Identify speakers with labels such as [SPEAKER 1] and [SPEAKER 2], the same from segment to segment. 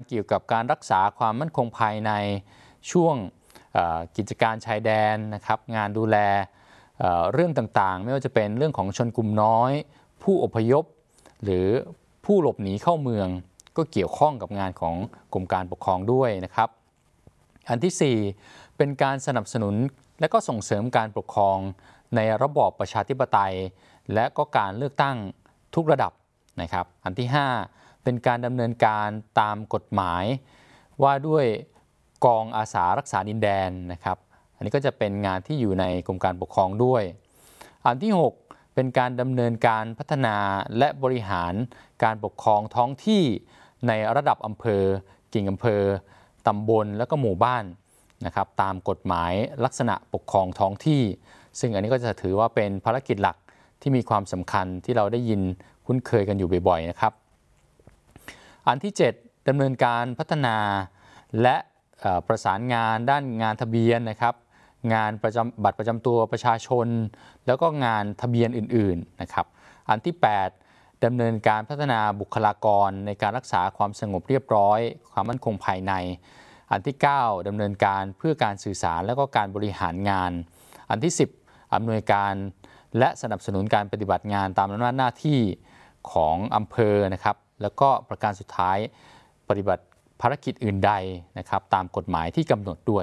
[SPEAKER 1] เกี่ยวกับการรักษาความมั่นคงภายในช่วงกิจการชายแดนนะครับงานดูแลเรื่องต่างๆไม่ว่าจะเป็นเรื่องของชนกลุ่มน้อยผู้อพยพหรือผู้หลบหนีเข้าเมืองก็เกี่ยวข้องกับงานของกรมการปกครองด้วยนะครับอันที่4เป็นการสนับสนุนและก็ส่งเสริมการปกครองในระบอบประชาธิปไตยและก็การเลือกตั้งทุกระดับนะครับอันที่5เป็นการดำเนินการตามกฎหมายว่าด้วยกองอาสารักษาดินแดนนะครับอันนี้ก็จะเป็นงานที่อยู่ในกรมการปกครองด้วยอันที่6เป็นการดำเนินการพัฒนาและบริหารการปกครองท้องที่ในระดับอำเภอกิ่งอำเภอตำบลและก็หมู่บ้านนะครับตามกฎหมายลักษณะปกครองท้องที่ซึ่งอันนี้ก็จะถือว่าเป็นภารกิจหลักที่มีความสำคัญที่เราได้ยินคุ้นเคยกันอยู่บ่อยๆนะครับอันที่7ดำเนินการพัฒนาและประสานงานด้านงานทะเบียนนะครับงานบัตรประจำตัวประชาชนแล้วก็งานทะเบียนอื่นๆนะครับอันที่8ดำเนินการพัฒนาบุคลากรในการรักษาความสงบเรียบร้อยความมั่นคงภายในอันที่9ดำเนินการเพื่อการสื่อสารและก็การบริหารงานอันที่10อำนวยการและสนับสนุนการปฏิบัติงานตามอำนาจหน้าที่ของอำเภอนะครับแล้วก็ประการสุดท้ายปฏิบัติภารกิจอื่นใดนะครับตามกฎหมายที่กำหนดด้วย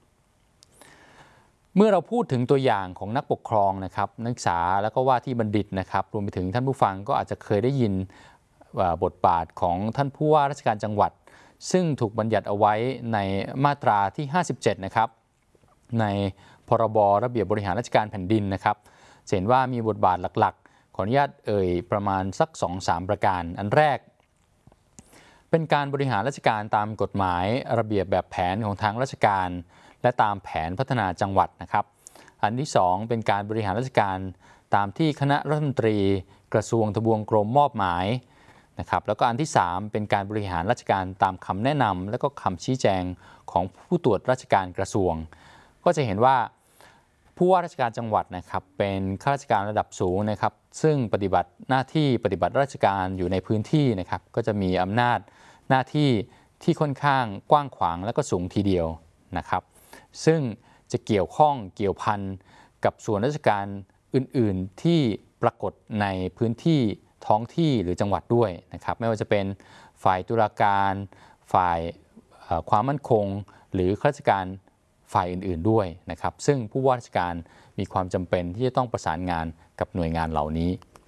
[SPEAKER 1] เมื่อเราพูดถึงตัวอย่างของนักปกครองนะครับนักศึกษาแล้วก็ว่าที่บัณฑิตนะครับรวมไปถึงท่านผู้ฟังก็อาจจะเคยได้ยินบทบาทของท่านผู้ว่าราชการจังหวัดซึ่งถูกบัญญัติเอาไว้ในมาตราที่57นะครับในพรบระเบียบบริหารราชการแผ่นดินนะครับเห็นว่ามีบทบาทหลักๆขออนุญาตประมาณสัก 2-3 ประการอันแรกเป็นการบริหารราชการตามกฎหมายระเบียบแบบแผนของทางราชการและตามแผนพัฒนาจังหวัดนะครับอันที่2เป็นการบริหารราชการตามที่คณะรัฐมนตรีกระทรวงทบวงกรมมอบหมายนะครับแล้วก็อันที่3เป็นการบริหารราชการตามคำแนะนำและก็คำชี้แจงของผู้ตรวจราชการกระทรวงก็จะเห็นว่าผู้ว่าราชการจังหวัดนะครับเป็นข้าราชการระดับสูงนะครับซึ่งปฏิบัติหน้าที่ปฏิบัติราชการอยู่ในพื้นที่นะครับก็จะมีอำนาจหน้าที่ที่ค่อนข้างกว้างขวางและก็สูงทีเดียวนะครับซึ่งจะเกี่ยวข้องเกี่ยวพันกับส่วนราชการอื่นๆที่ปรากฏในพื้นที่ท้องที่หรือจังหวัดด้วยนะครับไม่ว่าจะเป็นฝ่ายตุลาการฝ่ายความมั่นคงหรือข้าราชการฝ่ายอื่นๆด้วยนะครับซึ่งผู้ว่าราชการมีความจำเป็นที่จะต้องประสานงานกับหน่วยงานเหล่านี้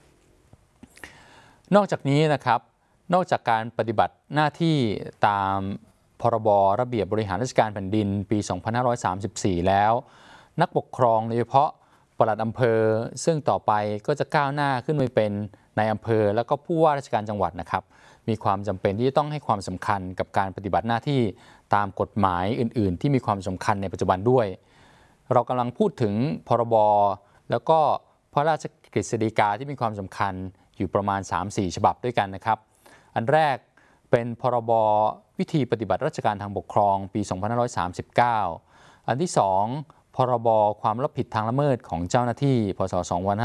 [SPEAKER 1] นอกจากนี้นะครับนอกจากการปฏิบัติหน้าที่ตามพรบระเบียบบริหารราชการแผ่นดินปี 2534 แล้วนักปกครองโดยเฉพาะปลัดอำเภอซึ่งต่อไปก็จะก้าวหน้าขึ้นไปเป็นนายอำเภอแล้วก็ผู้ว่าราชการจังหวัดนะครับมีความจำเป็นที่จะต้องให้ความสำคัญกับการปฏิบัติหน้าที่ตามกฎหมายอื่นๆที่มีความสำคัญในปัจจุบันด้วยเรากำลังพูดถึงพรบแล้วก็พระราชกฤษฎีกาที่มีความสำคัญอยู่ประมาณ 3-4 ฉบับด้วยกันนะครับอันแรกเป็นพรบวิธีปฏิบัติราชการทางปกครองปี 2539 อันที่2พรบความรับผิดทางละเมิดของเจ้าหน้าที่พศ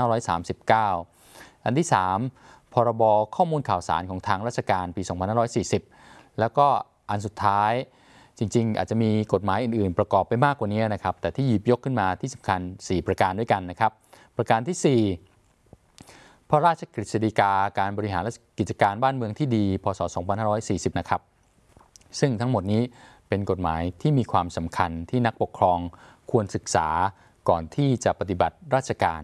[SPEAKER 1] 2539 อันที่3พรบข้อมูลข่าวสารของทางราชการปี 2540 แล้วก็อันสุดท้ายจริงๆอาจจะมีกฎหมายอื่นๆประกอบไปมากกว่านี้นะครับแต่ที่หยิบยกขึ้นมาที่สำคัญ4ประการด้วยกันนะครับประการที่4พระราชกฤษฎีกาการบริหารกิจการบ้านเมืองที่ดีพศ 2540 นะครับซึ่งทั้งหมดนี้เป็นกฎหมายที่มีความสำคัญที่นักปกครองควรศึกษาก่อนที่จะปฏิบัติราชการ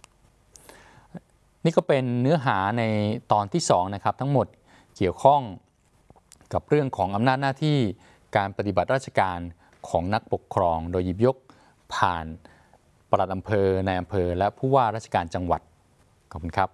[SPEAKER 1] นี่ก็เป็นเนื้อหาในตอนที่2นะครับทั้งหมดเกี่ยวข้องกับเรื่องของอำนาจหน้าที่การปฏิบัติราชการของนักปกครองโดยหยิบยกผ่านปลัดอำเภอนายอำเภอและผู้ว่าราชการจังหวัดขอบคุณครับ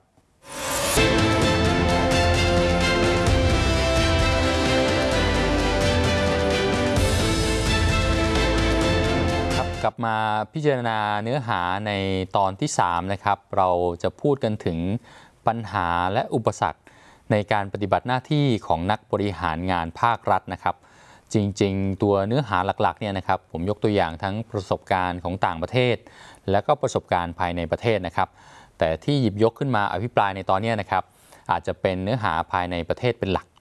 [SPEAKER 1] กลับมาพิจารณาเนื้อหาในตอนที่3นะครับเราจะพูดกันถึงปัญหาและอุปสรรคในการปฏิบัติหน้าที่ของนักบริหารงานภาครัฐนะครับจริงๆตัวเนื้อหาหลักๆเนี่ยนะครับผมยกตัวอย่างทั้งประสบการณ์ของต่างประเทศและก็ประสบการณ์ภายในประเทศนะครับแต่ที่หยิบยกขึ้นมาอภิปรายในตอนนี้นะครับอาจจะเป็นเนื้อหาภายในประเทศเป็นหลัก